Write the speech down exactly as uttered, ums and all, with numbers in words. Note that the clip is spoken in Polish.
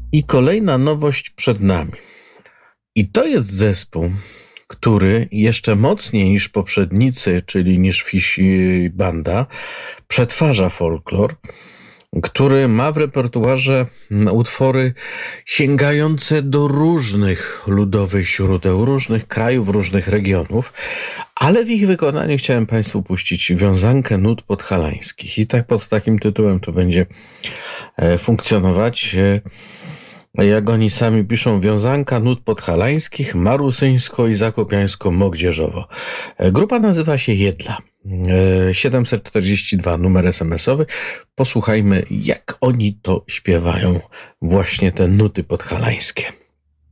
I kolejna nowość przed nami. I to jest zespół, który jeszcze mocniej niż poprzednicy, czyli niż Fisi Banda, przetwarza folklor, który ma w repertuarze utwory sięgające do różnych ludowych źródeł, różnych krajów, różnych regionów, ale w ich wykonaniu chciałem Państwu puścić wiązankę nut podhalańskich. I tak pod takim tytułem to będzie funkcjonować. Jak oni sami piszą, wiązanka nut podhalańskich, marusyńsko i zakopiańsko-moździerzowo. Grupa nazywa się Jedla. siedemset czterdzieści dwa numer es em esowy. Posłuchajmy, jak oni to śpiewają, właśnie te nuty podhalańskie.